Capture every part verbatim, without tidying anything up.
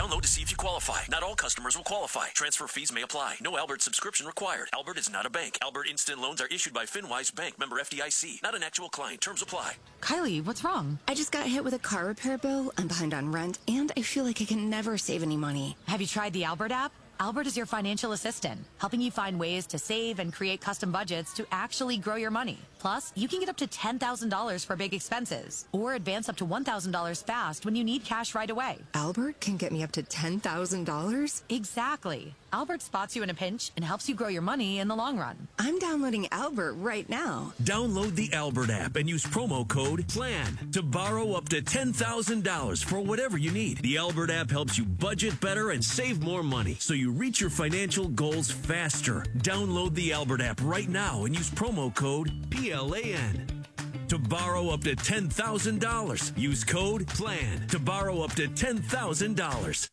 Download to see if you qualify. Not all customers will qualify. Transfer fees may apply. No Albert subscription required. Albert is not a bank. Albert Instant Loans are issued by FinWise Bank, member F D I C. Not an actual client. Terms apply. Kylie, what's wrong? I just got hit with a car repair bill. I'm behind on rent, and I feel like I can never save any money. Have you tried the Albert app? Albert is your financial assistant, helping you find ways to save and create custom budgets to actually grow your money. Plus, you can get up to ten thousand dollars for big expenses or advance up to one thousand dollars fast when you need cash right away. Albert can get me up to ten thousand dollars? Exactly. Albert spots you in a pinch and helps you grow your money in the long run. I'm downloading Albert right now. Download the Albert app and use promo code PLAN to borrow up to ten thousand dollars for whatever you need. The Albert app helps you budget better and save more money so you reach your financial goals faster. Download the Albert app right now and use promo code P L A N to borrow up to ten thousand dollars. Use code PLAN to borrow up to ten thousand dollars.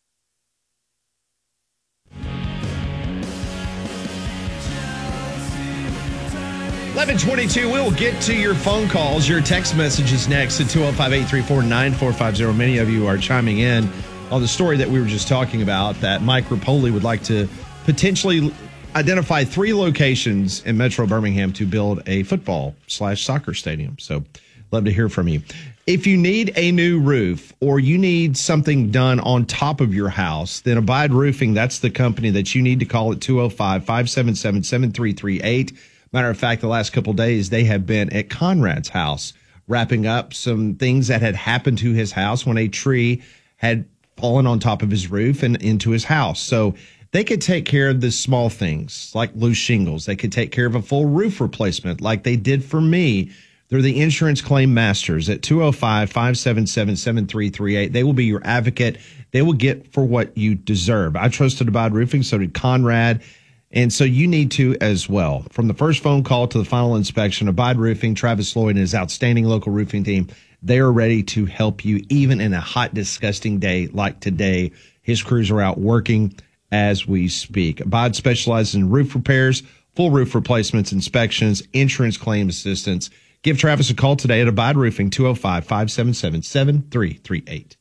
eleven twenty-two, we'll get to your phone calls, your text messages next at two oh five, eight three four, nine four five zero. Many of you are chiming in on the story that we were just talking about, that Mike Rapoli would like to potentially identify three locations in Metro Birmingham to build a football slash soccer stadium. So love to hear from you. If you need a new roof or you need something done on top of your house, then Abide Roofing, that's the company that you need to call at two oh five, five seven seven, seven three three eight. Matter of fact, the last couple of days, they have been at Conrad's house, wrapping up some things that had happened to his house when a tree had fallen on top of his roof and into his house. So they could take care of the small things like loose shingles. They could take care of a full roof replacement like they did for me. They're the insurance claim masters at two oh five, five seven seven, seven three three eight. They will be your advocate. They will get for what you deserve. I trusted Abide Roofing, so did Conrad. And so you need to as well. From the first phone call to the final inspection, Abide Roofing, Travis Lloyd and his outstanding local roofing team, they are ready to help you even in a hot, disgusting day like today. His crews are out working as we speak. Abide specializes in roof repairs, full roof replacements, inspections, insurance claim assistance. Give Travis a call today at Abide Roofing, two oh five, five seven seven, seven three three eight.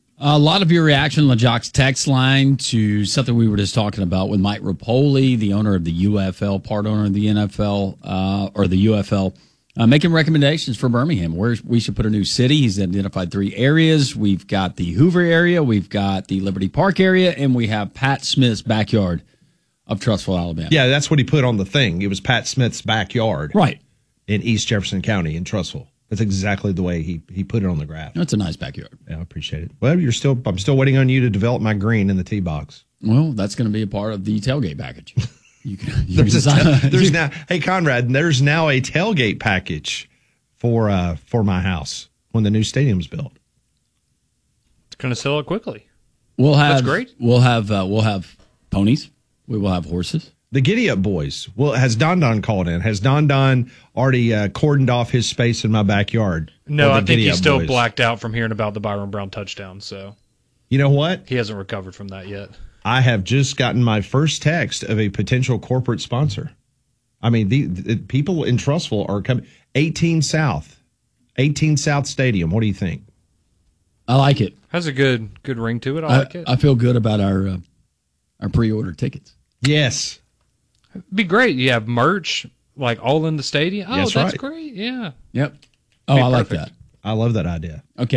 A lot of your reaction on the Jocks text line to something we were just talking about with Mike Rapoli, the owner of the U F L, part owner of the N F L, uh, or the U F L, uh, making recommendations for Birmingham, where we should put a new city. He's identified three areas. We've got the Hoover area, we've got the Liberty Park area, and we have Pat Smith's backyard of Trussville, Alabama. Yeah, that's what he put on the thing. It was Pat Smith's backyard. Right. In East Jefferson County in Trussville. That's exactly the way he, he put it on the graph. That's a nice backyard. Yeah, I appreciate it. Well, you're still I'm still waiting on you to develop my green in the tee box. Well, that's going to be a part of the tailgate package. You can, you there's can a ta- there's now, hey Conrad, there's now a tailgate package for uh, for my house when the new stadium's built. It's going to sell it quickly. We'll have That's great. We'll have uh, we'll have ponies. We will have horses. The Giddy Up Boys. Well, has Don Don called in? Has Don Don already uh, cordoned off his space in my backyard? No, I think Giddy he's Up still Boys? blacked out from hearing about the Byron Brown touchdown. So You know what? he hasn't recovered from that yet. I have just gotten my first text of a potential corporate sponsor. I mean, the, the people in Trussville are coming. eighteen South. eighteen South Stadium. What do you think? I like it. Has a good good ring to it. I, I, like it. I feel good about our uh, our pre-order tickets. Yes. It'd be great. You have merch, like all in the stadium. Oh, That's that's right. great. Yeah. Yep. Oh, Be I like perfect. that. I love that idea. Okay.